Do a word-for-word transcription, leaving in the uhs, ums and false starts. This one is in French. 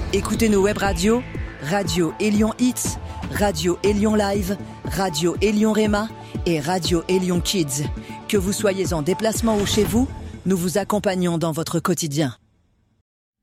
Écoutez nos web radios, Radio Élion Hits, Radio Élion Live, Radio Élion Réma et Radio Élion Kids. Que vous soyez en déplacement ou chez vous, nous vous accompagnons dans votre quotidien.